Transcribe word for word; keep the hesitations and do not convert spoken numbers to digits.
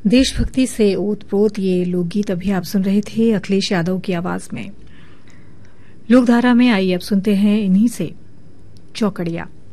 देशभक्ति से ओतप्रोत ये लोकगीत अभी आप सुन रहे थे अखिलेश यादव की आवाज में। लोकधारा में आइए अब सुनते हैं इन्हीं से चौकड़िया।